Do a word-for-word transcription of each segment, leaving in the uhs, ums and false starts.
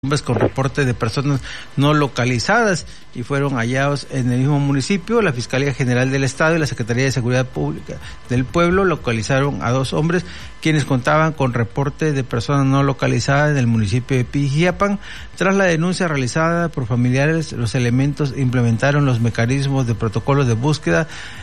hombres con reporte de personas no localizadas y fueron hallados en el mismo municipio. La Fiscalía General del Estado y la Secretaría de Seguridad Pública del Pueblo localizaron a dos hombres quienes contaban con reporte de personas no localizadas en el municipio de Pijiapan. Tras la denuncia realizada por familiares, los elementos implementaron los mecanismos de protocolos de búsqueda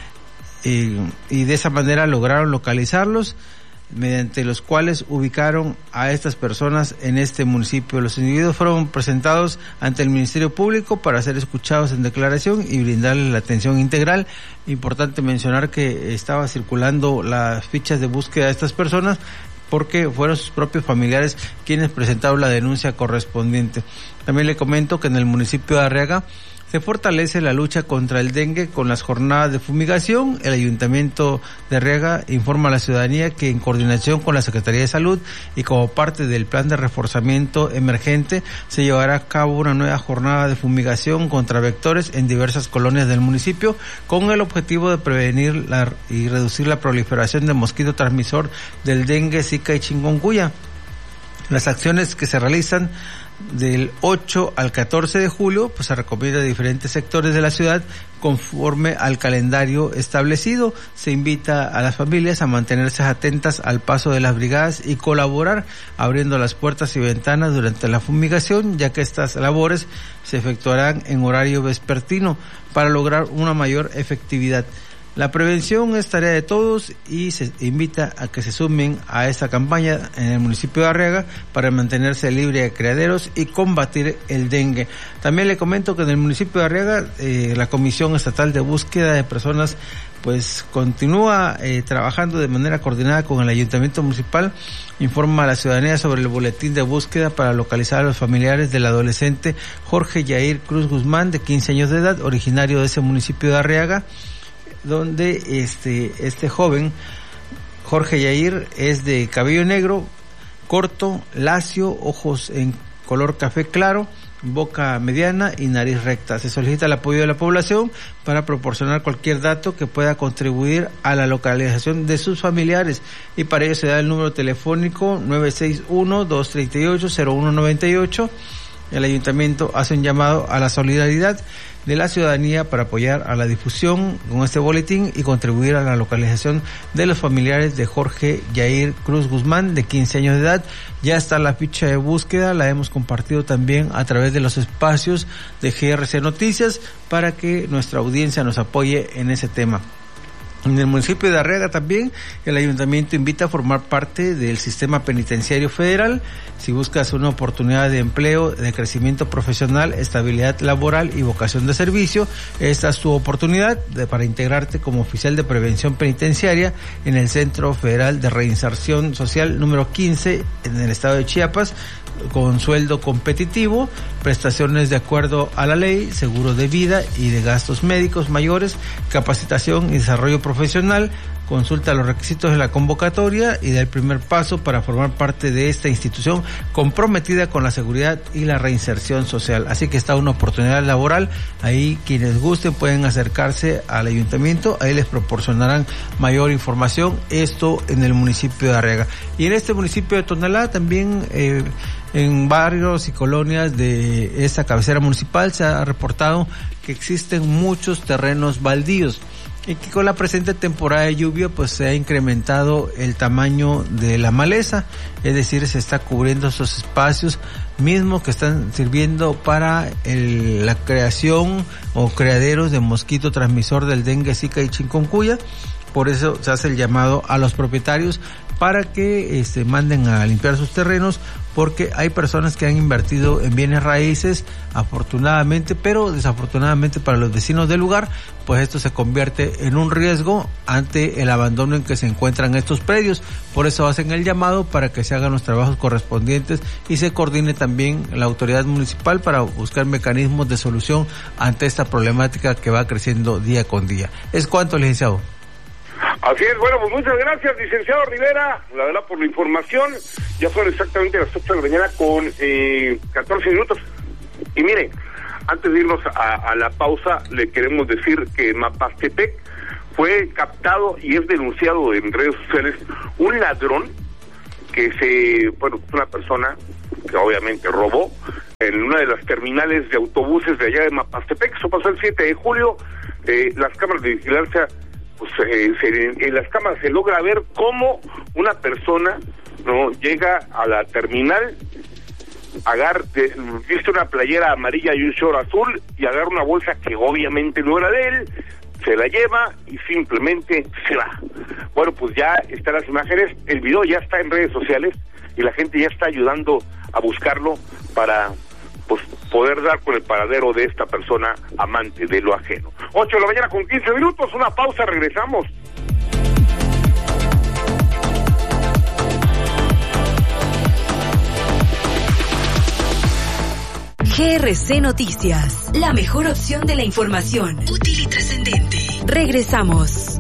y, y de esa manera lograron localizarlos, mediante los cuales ubicaron a estas personas en este municipio. Los individuos fueron presentados ante el Ministerio Público para ser escuchados en declaración y brindarles la atención integral. Importante mencionar que estaba circulando las fichas de búsqueda de estas personas porque fueron sus propios familiares quienes presentaron la denuncia correspondiente. También le comento que en el municipio de Arriaga se fortalece la lucha contra el dengue con las jornadas de fumigación. El Ayuntamiento de Arriaga informa a la ciudadanía que en coordinación con la Secretaría de Salud y como parte del plan de reforzamiento emergente se llevará a cabo una nueva jornada de fumigación contra vectores en diversas colonias del municipio con el objetivo de prevenir la, y reducir la proliferación de mosquito transmisor del dengue, zika y chikungunya. Las acciones que se realizan del ocho al catorce de julio, pues se recomienda a diferentes sectores de la ciudad conforme al calendario establecido. Se invita a las familias a mantenerse atentas al paso de las brigadas y colaborar abriendo las puertas y ventanas durante la fumigación, ya que estas labores se efectuarán en horario vespertino para lograr una mayor efectividad. La prevención es tarea de todos y se invita a que se sumen a esta campaña en el municipio de Arriaga para mantenerse libre de criaderos y combatir el dengue. También le comento que en el municipio de Arriaga eh, la Comisión Estatal de Búsqueda de Personas pues continúa eh, trabajando de manera coordinada con el Ayuntamiento Municipal. Informa a la ciudadanía sobre el boletín de búsqueda para localizar a los familiares del adolescente Jorge Yair Cruz Guzmán, de quince años de edad, originario de ese municipio de Arriaga, donde este este joven Jorge Yair es de cabello negro, corto, lacio, ojos en color café claro, boca mediana y nariz recta. Se solicita el apoyo de la población para proporcionar cualquier dato que pueda contribuir a la localización de sus familiares, y para ello se da el número telefónico nueve seis uno, dos tres ocho, cero uno nueve ocho. El ayuntamiento hace un llamado a la solidaridad de la ciudadanía para apoyar a la difusión con este boletín y contribuir a la localización de los familiares de Jorge Yair Cruz Guzmán, de quince años de edad. Ya está la ficha de búsqueda, la hemos compartido también a través de los espacios de G R C Noticias para que nuestra audiencia nos apoye en ese tema. En el municipio de Arriaga también el ayuntamiento invita a formar parte del sistema penitenciario federal. Si buscas una oportunidad de empleo, de crecimiento profesional, estabilidad laboral y vocación de servicio, esta es tu oportunidad de, para integrarte como oficial de prevención penitenciaria en el Centro Federal de Reinserción Social número quince en el estado de Chiapas, con sueldo competitivo, prestaciones de acuerdo a la ley, seguro de vida y de gastos médicos mayores, capacitación y desarrollo profesional. Consulta los requisitos de la convocatoria y da el primer paso para formar parte de esta institución comprometida con la seguridad y la reinserción social. Así que está una oportunidad laboral. Ahí quienes gusten pueden acercarse al ayuntamiento, ahí les proporcionarán mayor información. Esto en el municipio de Arriaga. Y en este municipio de Tonalá también eh, en barrios y colonias de esta cabecera municipal se ha reportado que existen muchos terrenos baldíos y que con la presente temporada de lluvia pues se ha incrementado el tamaño de la maleza, es decir, se está cubriendo esos espacios mismos que están sirviendo para el, la creación o criaderos de mosquito transmisor del dengue, zika y chikungunya. Por eso se hace el llamado a los propietarios para que este, manden a limpiar sus terrenos, porque hay personas que han invertido en bienes raíces, afortunadamente, pero desafortunadamente para los vecinos del lugar, pues esto se convierte en un riesgo ante el abandono en que se encuentran estos predios. Por eso hacen el llamado para que se hagan los trabajos correspondientes y se coordine también la autoridad municipal para buscar mecanismos de solución ante esta problemática que va creciendo día con día. Es cuanto, licenciado. Así es, bueno, pues muchas gracias, licenciado Rivera, la verdad, por la información. Ya son exactamente las ocho de la mañana con eh, catorce minutos. Y miren, antes de irnos a, a la pausa, le queremos decir que en Mapastepec fue captado y es denunciado en redes sociales un ladrón que se, bueno, una persona que obviamente robó, una de las terminales de autobuses de allá de Mapastepec. Eso pasó el siete de julio. Eh, las cámaras de vigilancia, pues eh, se, en las cámaras se logra ver cómo una persona no llega a la terminal, agarra, viste una playera amarilla y un short azul y agarra una bolsa que obviamente no era de él, se la lleva y simplemente se va. Bueno, pues ya están las imágenes, el video ya está en redes sociales y la gente ya está ayudando a buscarlo para pues poder dar con el paradero de esta persona amante de lo ajeno. ocho de la mañana con quince minutos, una pausa, regresamos. G R C Noticias, la mejor opción de la información, útil y trascendente. Regresamos.